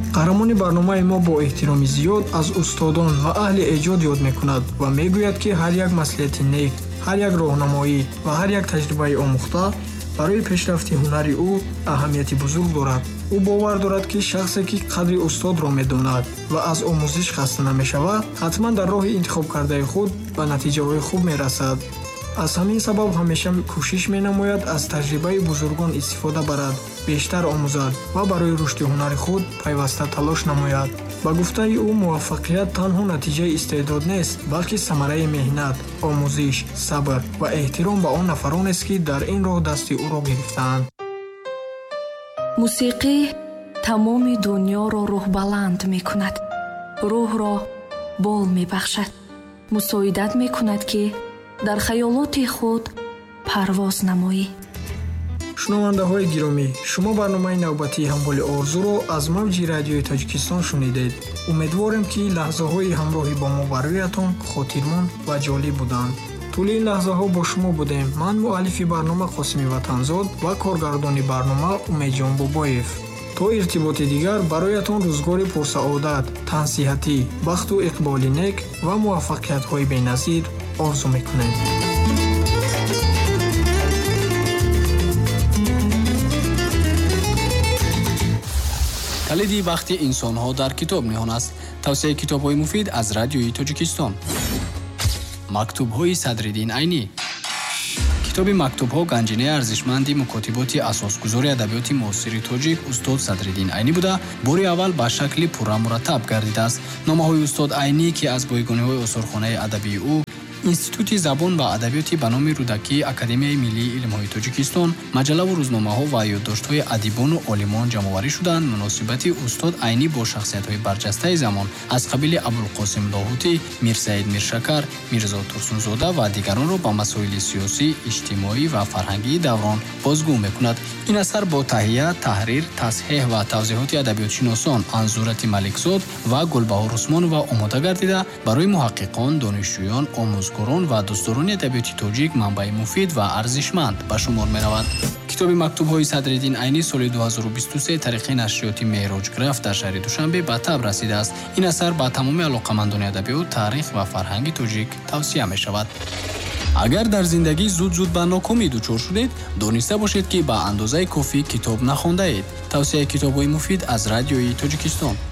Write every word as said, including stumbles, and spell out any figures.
қаҳрамони барномаи мо бо эҳтироми зиёд аз устодон ва аҳли эҷод ёд мекунад ва мегӯяд, ки ҳар як маслиҳати нек, ҳар як роҳнамоӣ ва ҳар як таҷрибаи омӯхта барои пешрафти ҳунари ӯ аҳамияти бузург дорад. ӯ бовар дорад, ки шахсе, ки қадри устодро медонад ва аз омӯзиш хаста намешавад, ҳатман дар роҳи интихоб кардаи худ ба натиҷаҳои хуб мерасад. аз ҳамин сабаб ҳамеша кӯшиш менамояд аз таҷрибаи бузургон истифода барад, бештар омӯзад ва барои рушди ҳунари худ пайваста талош намояд. ба гуфтаи ӯ, муваффақият танҳо натиҷаи истеъдод нест, балки самараи меҳнат, омӯзиш, сабр ва эҳтиром ба он нафаронест, ки дар ин роҳ дасти ӯро гирифтаанд. мусиқӣ тамоми дуньёро рӯҳбаланд мекунад, рӯҳро бол мебахшад, мусоидат мекунад, ки дар хаёлоти худ парвоз намоӣ. шунавандаҳои гиромӣ, шумо барномаи навбатии ҳамволи орзуро аз мавҷи радиои Тоҷикистон шунидед. умедворем, ки лаҳзаҳои ҳамроҳӣ бо мо бароятон хотирмон ва ҷолиб буданд. тӯли ин лаҳзаҳо бо шумо будем ман муаллифи барнома Қосими Ватанзод ва коргардони барнома Умедҷон Бобоев. то иртиботи дигар бароятон рӯзгори пурсаодат, тансиҳатӣ, бахту иқболи нек ва муваффақиятҳои беназир орзу мекунем. калиди бахти инсонҳо дар китоб ниҳон аст. тавсияи китобҳои муфид аз радиои Тоҷикистон. мактубҳои Садриддин Айнӣ. китоби мактубҳо ганҷинаи арзишманди мукотиботи асосгузори адабиёти муосири тоҷик устод Садриддин Айнӣ буда, бори аввал ба шакли пурра мураттаб гардидааст. номаҳои устод Айнӣ, ки аз боягониҳои осорхонаи адабии ӯ, институти забон ва адабиёти ба номи рӯдакии Академияи миллии илмҳои Тоҷикистон, маҷаллаву рӯзномаҳо ва ёддоштҳои адибону олимон ҷамъоварӣ шуданд, муносибати устод Айнӣ бо шахсиятҳои барҷастаи замон аз қабили Абулқосим Лоҳутӣ, Мирсаид Миршакар, Мирзо Турсунзода ва дигаронро ба масоили сиёсӣ, иҷтимоӣ ва фарҳангии даврон бозгӯ мекунад. ин асар бо таҳия, таҳрир, тасҳеҳ ва тавзеҳоти адабиётшиносон Анзурати Маликзод ва Гулбаҳор Усмонова омода гардида, барои муҳаққиқон, донишҷӯён, омӯзгорон ва дӯстдорони адабиёти тоҷик манбаи муфид ва арзишманд ба шумор меравад. китоби мактубҳои Садриддин Айнӣ соли ду ҳазору бисту се тариқи нашриёти Меҳроҷграф дар шаҳри Душанбе ба таб расидааст. ин асар ба тамоми алоқамандони адабиёт, таърих ва фарҳанги тоҷик тавсия мешавад. агар дар зиндагӣ зуд-зуд ба нокомӣ дучор шудед, дониста бошед, ки ба андозаи кофӣ китоб нахондаед. тавсияи китобҳои муфид аз радиои Тоҷикистон.